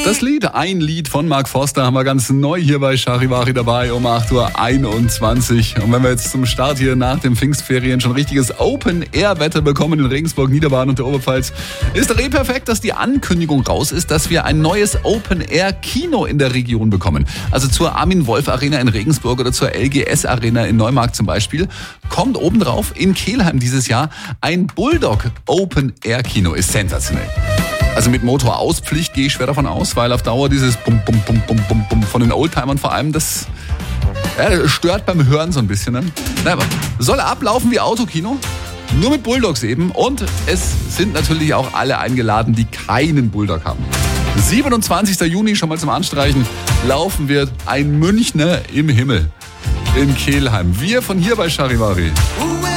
Das Lied, ein Lied von Mark Forster, haben wir ganz neu hier bei Charivari dabei um 8:21 Uhr. Und wenn wir jetzt zum Start hier nach den Pfingstferien schon richtiges Open-Air-Wetter bekommen in Regensburg, Niederbayern und der Oberpfalz, ist doch perfekt, dass die Ankündigung raus ist, dass wir ein neues Open-Air-Kino in der Region bekommen. Also zur Armin-Wolf-Arena in Regensburg oder zur LGS-Arena in Neumarkt zum Beispiel, kommt obendrauf in Kelheim dieses Jahr ein Bulldog Open-Air-Kino. Ist sensationell. Also mit Motorauspflicht gehe ich schwer davon aus, weil auf Dauer dieses Bum, Bum, Bum, Bum, Bum, Bum von den Oldtimern vor allem, das stört beim Hören so ein bisschen. Ne? Aber soll ablaufen wie Autokino, nur mit Bulldogs eben. Und es sind natürlich auch alle eingeladen, die keinen Bulldog haben. 27. Juni, schon mal zum Anstreichen, laufen wird ein Münchner im Himmel in Kelheim. Wir von hier bei Charivari.